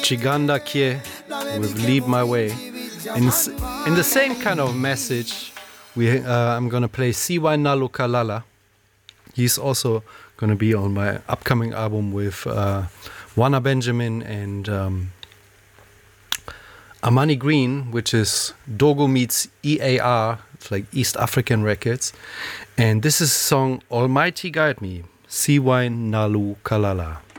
Chiganda Kie with Lead My Way. And in the same kind of message, I'm gonna play CY Nalu Kalala. He's also gonna be on my upcoming album with Wana Benjamin and Amani Green, which is Dogo meets EAR, it's like East African Records. And this is the song Almighty Guide Me, CY Nalu Kalala.